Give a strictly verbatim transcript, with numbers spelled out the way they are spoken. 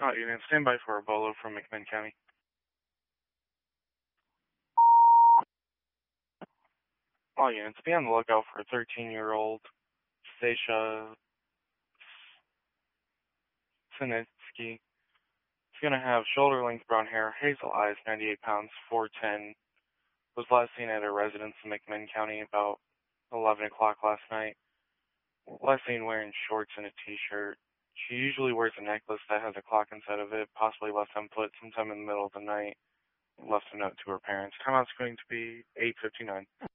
Oh, unit, stand by for a bolo from McMinn County. All units, be on the lookout for a thirteen-year-old Stacia Sinitsky. She's going to have shoulder-length brown hair, hazel eyes, ninety-eight pounds, four ten. Was last seen at her residence in McMinn County about eleven o'clock last night. Last seen wearing shorts and a t-shirt. She usually wears a necklace that has a clock inside of it, possibly left unput sometime in the middle of the night. Left a note to her parents. Timeout's going to be eight fifty-nine.